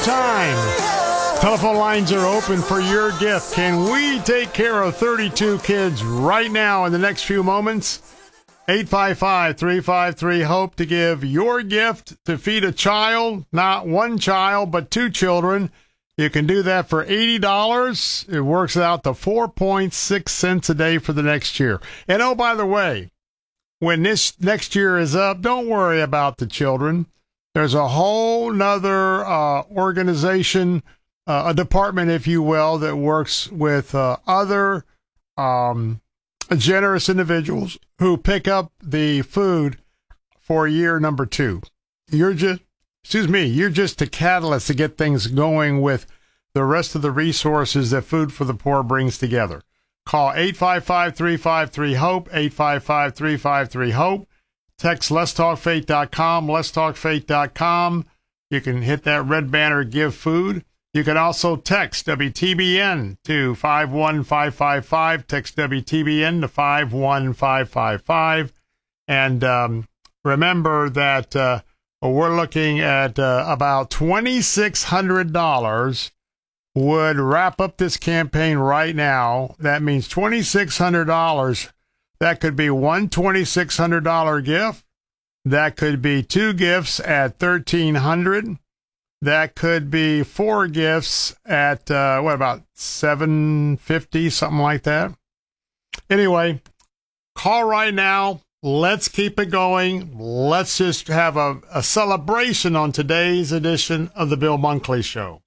Time. Telephone lines are open for your gift. Can we take care of 32 kids right now in the next few moments? 855-353-HOPE to give your gift to feed a child, not one child, but two children. You can do that for $80. It works out to 4.6 cents a day for the next year. And oh, by the way, when this next year is up, don't worry about the children. There's a whole nother organization, a department, if you will, that works with other generous individuals who pick up the food for year number 2. You're just the catalyst to get things going with the rest of the resources that Food for the Poor brings together. Call 855-353-HOPE, 855-353-HOPE. Text letstalkfaith.com, letstalkfaith.com. You can hit that red banner, give food. You can also text WTBN to 51555. Text WTBN to 51555. And remember that we're looking at about $2,600 would wrap up this campaign right now. That means $2,600. That could be one $2,600 gift. That could be 2 gifts at $1,300. That could be 4 gifts at about $750, something like that. Anyway, call right now. Let's keep it going. Let's just have a celebration on today's edition of the Bill Bunkley Show.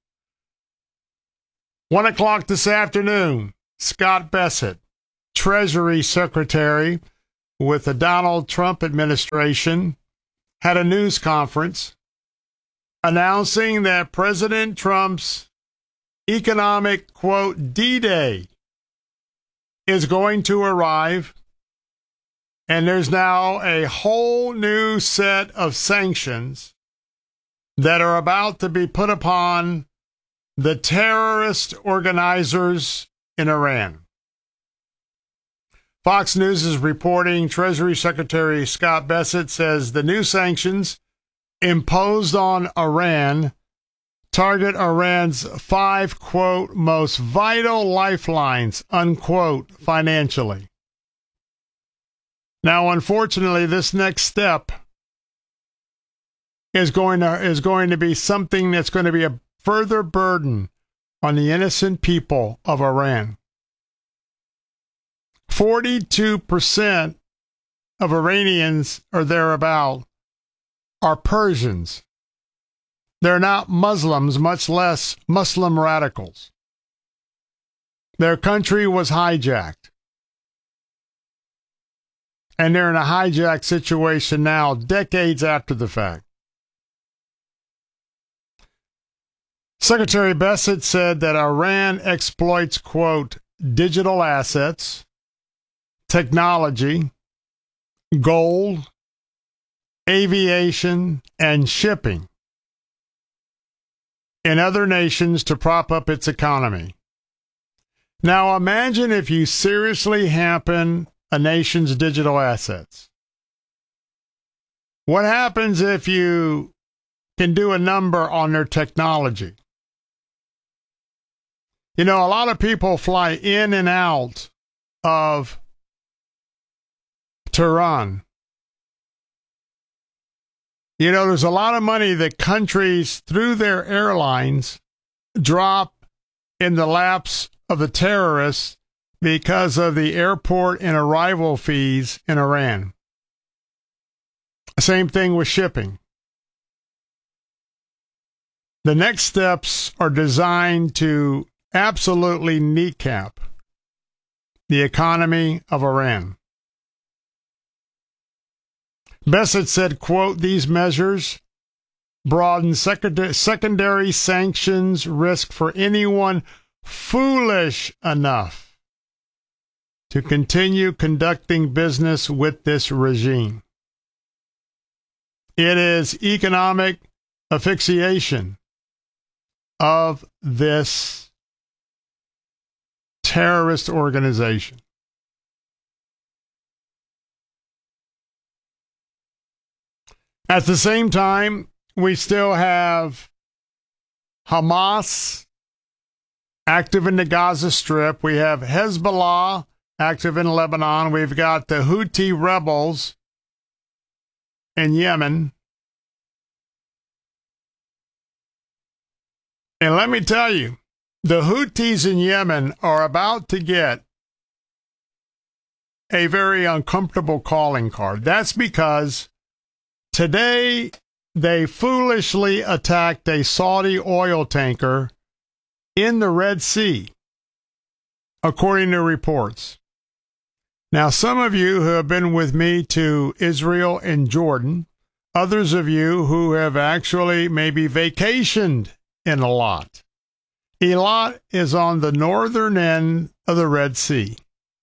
1 o'clock this afternoon, Scott Bessent, Treasury Secretary with the Donald Trump administration, had a news conference announcing that President Trump's economic, quote, D-Day is going to arrive, and there's now a whole new set of sanctions that are about to be put upon the terrorist organizers in Iran. Fox News is reporting Treasury Secretary Scott Bessent says the new sanctions imposed on Iran target Iran's 5, quote, most vital lifelines, unquote, financially. Now, unfortunately, this next step is going to be something that's going to be a further burden on the innocent people of Iran. 42% of Iranians or thereabout are Persians. They're not Muslims, much less Muslim radicals. Their country was hijacked. And they're in a hijacked situation now, decades after the fact. Secretary Bessent said that Iran exploits, quote, digital assets, technology, gold, aviation, and shipping in other nations to prop up its economy. Now imagine if you seriously hamper a nation's digital assets. What happens if you can do a number on their technology? You know, a lot of people fly in and out of Tehran. You know, there's a lot of money that countries, through their airlines, drop in the laps of the terrorists because of the airport and arrival fees in Iran. Same thing with shipping. The next steps are designed to absolutely kneecap the economy of Iran. Bessent said, quote, these measures broaden secondary sanctions risk for anyone foolish enough to continue conducting business with this regime. It is economic asphyxiation of this terrorist organization. At the same time, we still have Hamas active in the Gaza Strip. We have Hezbollah active in Lebanon. We've got the Houthi rebels in Yemen. And let me tell you, the Houthis in Yemen are about to get a very uncomfortable calling card. That's because today they foolishly attacked a Saudi oil tanker in the Red Sea, according to reports. Now, some of you who have been with me to Israel and Jordan, others of you who have actually maybe vacationed in Eilat. Eilat is on the northern end of the Red Sea.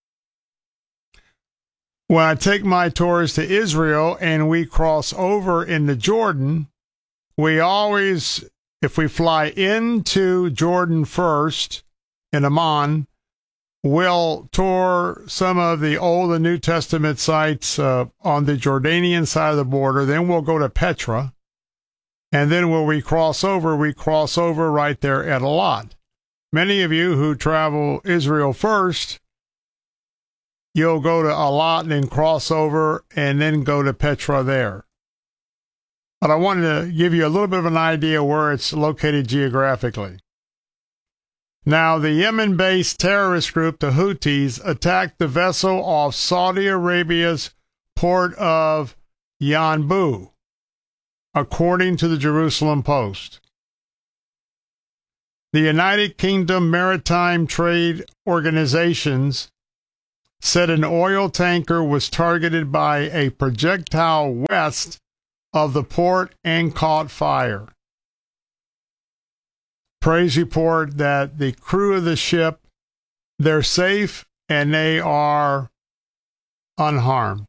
When I take my tours to Israel and we cross over into Jordan, we always, if we fly into Jordan first, in Amman, we'll tour some of the Old and New Testament sites on the Jordanian side of the border. Then we'll go to Petra. And then when we cross over right there at Eilat. Many of you who travel Israel first, you'll go to Eilat and then cross over and then go to Petra there. But I wanted to give you a little bit of an idea where it's located geographically. Now, the Yemen-based terrorist group, the Houthis, attacked the vessel off Saudi Arabia's port of Yanbu, according to the Jerusalem Post. The United Kingdom Maritime Trade Organizations said an oil tanker was targeted by a projectile west of the port and caught fire. Praise report that the crew of the ship, they're safe and they are unharmed.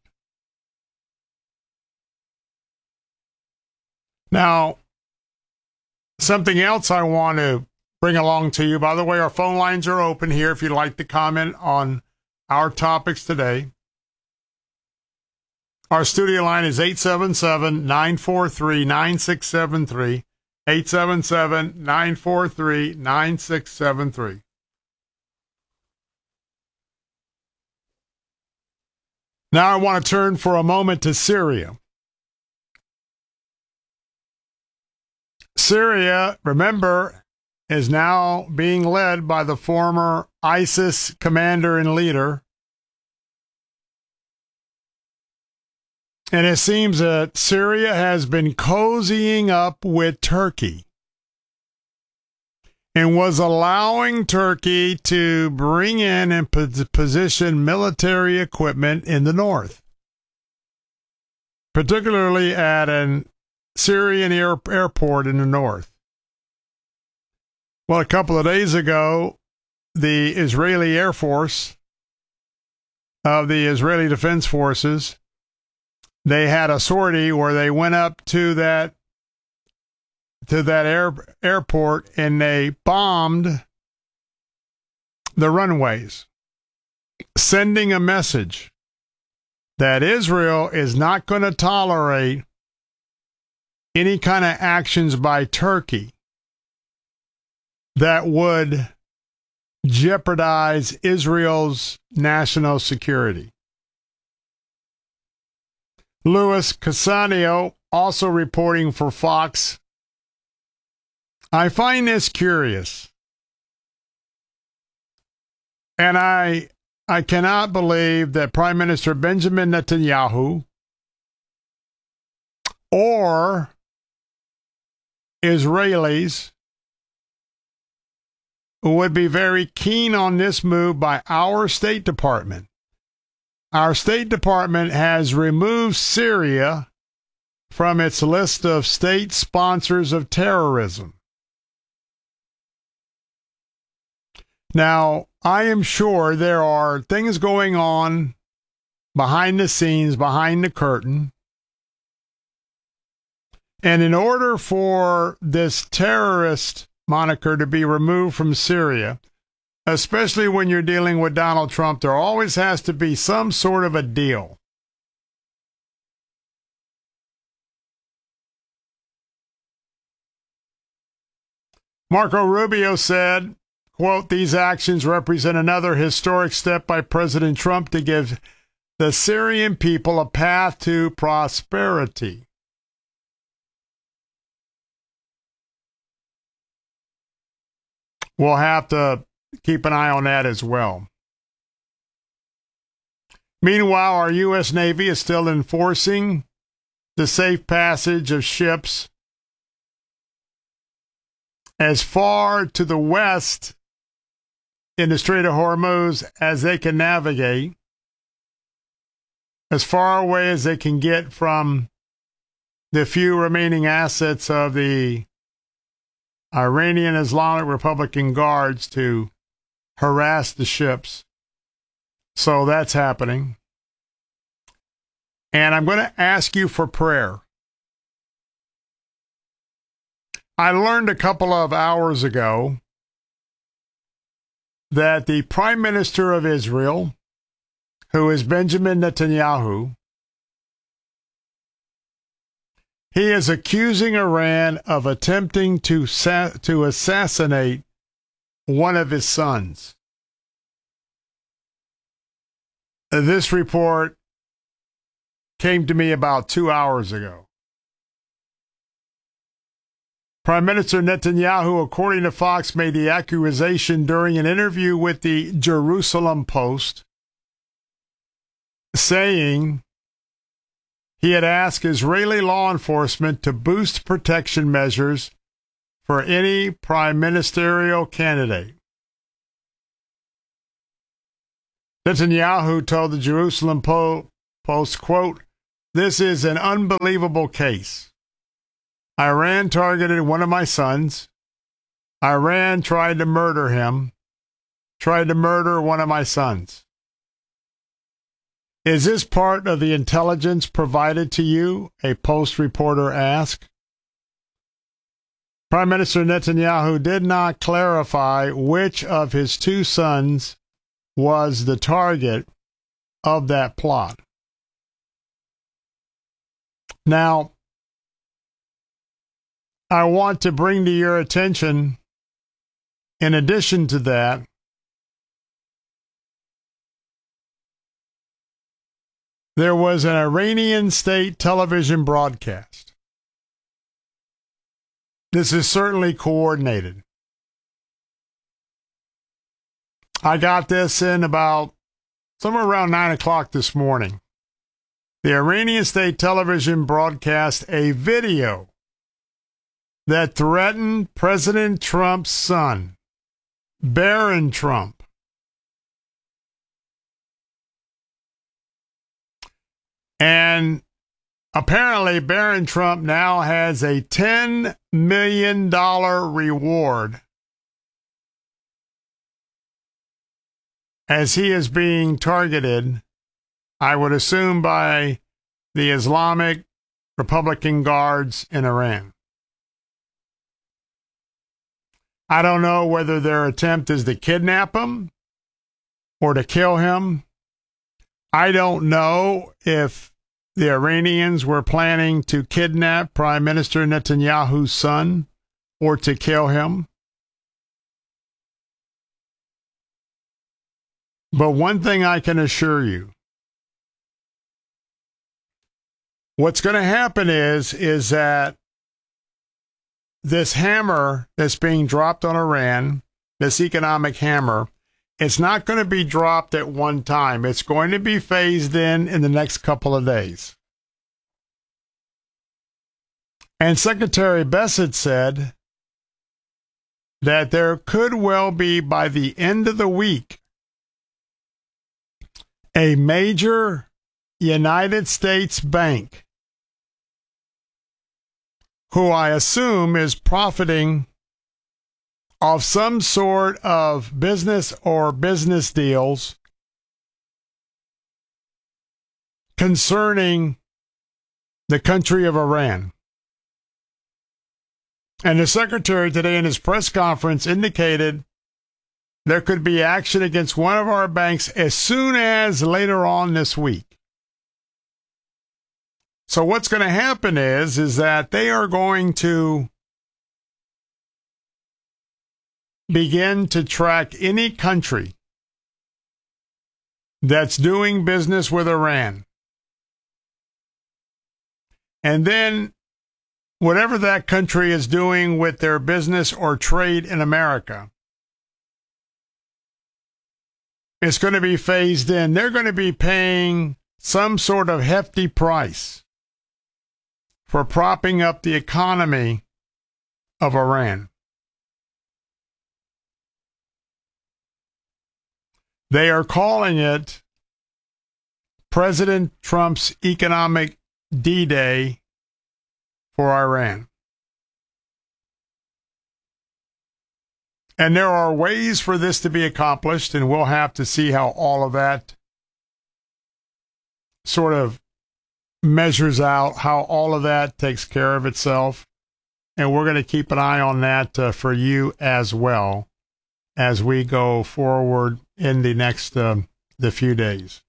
Now, something else I want to bring along to you. By the way, our phone lines are open here if you'd like to comment on our topics today. Our studio line is 877-943-9673. 877-943-9673. Now I want to turn for a moment to Syria. Syria, remember, is now being led by the former ISIS commander and leader. And it seems that Syria has been cozying up with Turkey and was allowing Turkey to bring in and position military equipment in the north, particularly at an Syrian airport in the north. Well, a couple of days ago, the Israeli Air Force of the Israeli Defense Forces, they had a sortie where they went up to that airport and they bombed the runways, sending a message that Israel is not going to tolerate any kind of actions by Turkey that would jeopardize Israel's national security. Louis Casanio, also reporting for Fox. I find this curious, and I cannot believe that Prime Minister Benjamin Netanyahu or Israelis would be very keen on this move by our State Department. Our State Department has removed Syria from its list of state sponsors of terrorism. Now, I am sure there are things going on behind the scenes, behind the curtain. And in order for this terrorist moniker to be removed from Syria, especially when you're dealing with Donald Trump, there always has to be some sort of a deal. Marco Rubio said, quote, "These actions represent another historic step by President Trump to give the Syrian people a path to prosperity." We'll have to keep an eye on that as well. Meanwhile, our U.S. Navy is still enforcing the safe passage of ships as far to the west in the Strait of Hormuz as they can navigate, as far away as they can get from the few remaining assets of the Iranian Islamic Republican Guards to harass the ships. So that's happening. And I'm going to ask you for prayer. I learned a couple of hours ago that the Prime Minister of Israel, who is Benjamin Netanyahu, he is accusing Iran of attempting to assassinate one of his sons. This report came to me about 2 hours ago. Prime Minister Netanyahu, according to Fox, made the accusation during an interview with the Jerusalem Post, saying he had asked Israeli law enforcement to boost protection measures for any prime ministerial candidate. Netanyahu told the Jerusalem Post, quote, "This is an unbelievable case. Iran targeted one of my sons. Iran tried to murder him, tried to murder one of my sons. Is this part of the intelligence provided to you?" a Post reporter asked. Prime Minister Netanyahu did not clarify which of his two sons was the target of that plot. Now, I want to bring to your attention, in addition to that, there was an Iranian state television broadcast. This is certainly coordinated. I got this in about somewhere around 9 o'clock this morning. The Iranian state television broadcast a video that threatened President Trump's son, Barron Trump. And apparently, Barron Trump now has a $10 million reward as he is being targeted, I would assume, by the Islamic Republican Guards in Iran. I don't know whether their attempt is to kidnap him or to kill him. I don't know if the Iranians were planning to kidnap Prime Minister Netanyahu's son or to kill him. But one thing I can assure you, what's going to happen is that this hammer that's being dropped on Iran, this economic hammer, it's not going to be dropped at one time. It's going to be phased in the next couple of days. And Secretary Bessent said that there could well be, by the end of the week, a major United States bank, who I assume is profiting off some sort of business or business deals concerning the country of Iran. And the secretary today in his press conference indicated there could be action against one of our banks as soon as later on this week. So what's going to happen is that they are going to begin to track any country that's doing business with Iran. And then whatever that country is doing with their business or trade in America, it's going to be phased in. They're going to be paying some sort of hefty price for propping up the economy of Iran. They are calling it President Trump's economic D-Day for Iran. And there are ways for this to be accomplished, and we'll have to see how all of that sort of measures out, how all of that takes care of itself. And we're going to keep an eye on that for you as well as we go forward in the next the few days.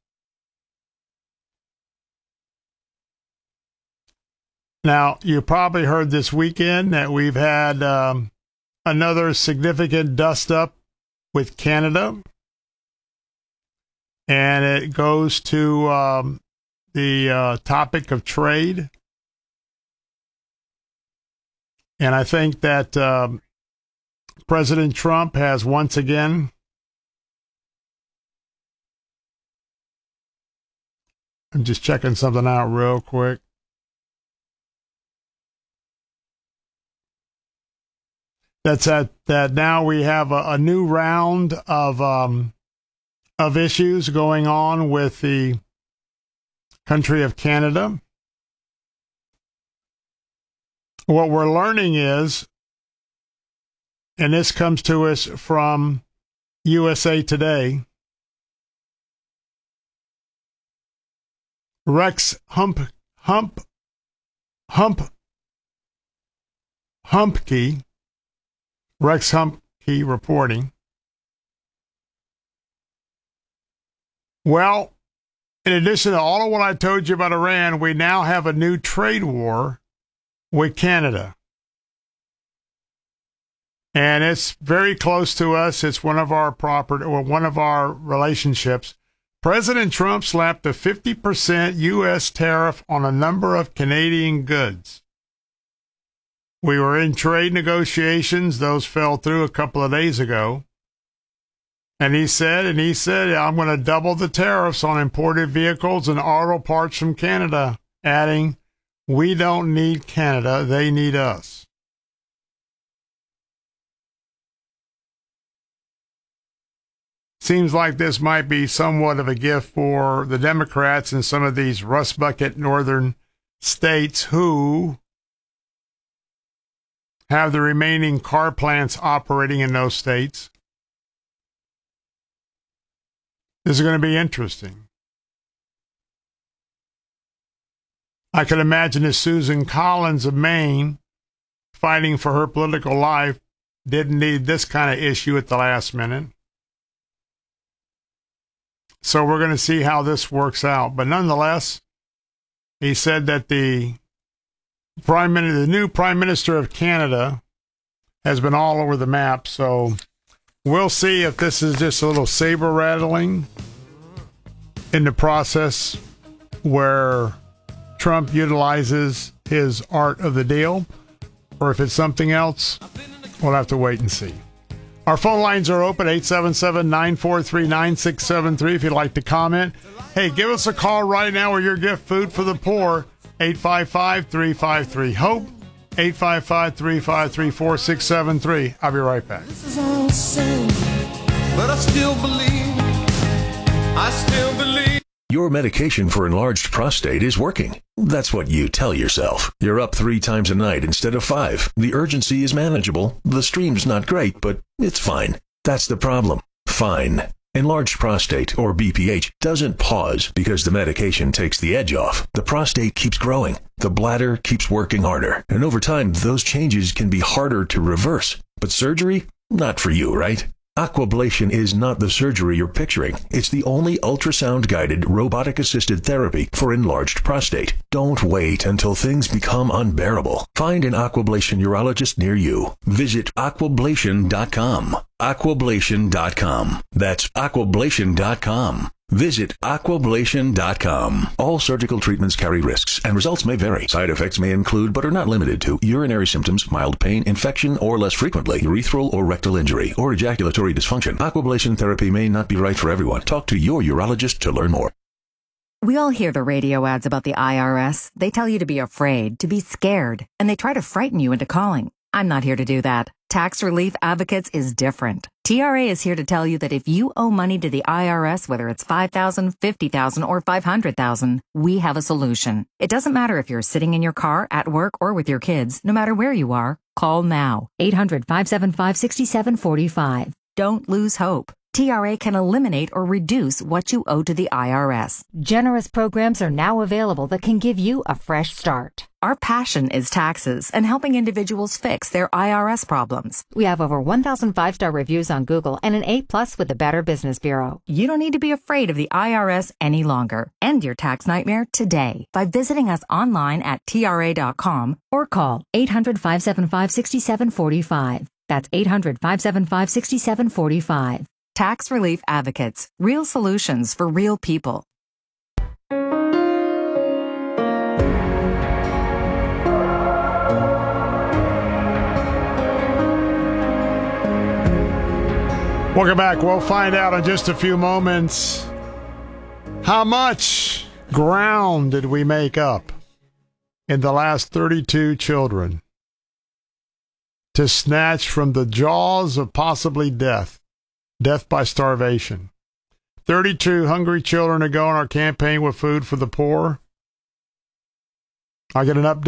Now, you probably heard this weekend that we've had another significant dust-up with Canada, and it goes to the topic of trade. And I think that President Trump has once again I'm just checking something out real quick. That's that now we have a new round of issues going on with the country of Canada. What we're learning is, and this comes to us from USA Today, Rex Humpke, Rex Humpke reporting. Well, in addition to all of what I told you about Iran, we now have a new trade war with Canada. And it's very close to us. It's one of our property or one of our relationships. President Trump slapped a 50% U.S. tariff on a number of Canadian goods. We were in trade negotiations. Those fell through a couple of days ago. And he said, I'm going to double the tariffs on imported vehicles and auto parts from Canada, adding, we don't need Canada, they need us. Seems like this might be somewhat of a gift for the Democrats in some of these rust bucket northern states who have the remaining car plants operating in those states. This is going to be interesting. I could imagine if Susan Collins of Maine, fighting for her political life, didn't need this kind of issue at the last minute. So we're going to see how this works out. But nonetheless, he said that the new Prime Minister of Canada has been all over the map. So we'll see if this is just a little saber rattling in the process where Trump utilizes his art of the deal, or if it's something else. We'll have to wait and see. Our phone lines are open, 877-943-9673 if you'd like to comment. Hey, give us a call right now with your gift, Food for the Poor, 855-353-HOPE, 855-353-4673. I'll be right back. This is all sin, but I still believe. Your medication for enlarged prostate is working. That's what you tell yourself. You're up 3 times a night instead of 5. The urgency is manageable. The stream's not great, but it's fine. That's the problem. Fine. Enlarged prostate, or BPH, doesn't pause because the medication takes the edge off. The prostate keeps growing. The bladder keeps working harder. And over time, those changes can be harder to reverse. But surgery? Not for you, right? Aquablation is not the surgery you're picturing. It's the only ultrasound-guided, robotic-assisted therapy for enlarged prostate. Don't wait until things become unbearable. Find an Aquablation urologist near you. Visit aquablation.com. Aquablation.com. That's aquablation.com. Visit aquablation.com. All surgical treatments carry risks, and results may vary. Side effects may include, but are not limited to, urinary symptoms, mild pain, infection, or less frequently, urethral or rectal injury, or ejaculatory dysfunction. Aquablation therapy may not be right for everyone. Talk to your urologist to learn more. We all hear the radio ads about the IRS. They tell you to be afraid, to be scared, and they try to frighten you into calling. I'm not here to do that. Tax Relief Advocates is different. TRA is here to tell you that if you owe money to the IRS, whether it's $5,000, $50,000, or $500,000, we have a solution. It doesn't matter if you're sitting in your car, at work, or with your kids. No matter where you are, call now. 800-575-6745. Don't lose hope. TRA can eliminate or reduce what you owe to the IRS. Generous programs are now available that can give you a fresh start. Our passion is taxes and helping individuals fix their IRS problems. We have over 1,000 5-star reviews on Google and an A+ with the Better Business Bureau. You don't need to be afraid of the IRS any longer. End your tax nightmare today by visiting us online at TRA.com or call 800-575-6745. That's 800-575-6745. Tax Relief Advocates. Real solutions for real people. Welcome back. We'll find out in just a few moments how much ground did we make up in the last 32 children to snatch from the jaws of possibly death by starvation. 32 hungry children to go on our campaign with food for the poor. I get an update